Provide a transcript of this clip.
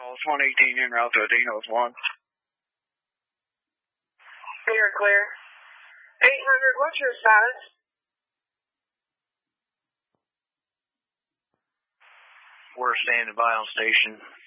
It's 118 en route to Adinos 1. You're clear. 800, what's your status? We're standing by on station.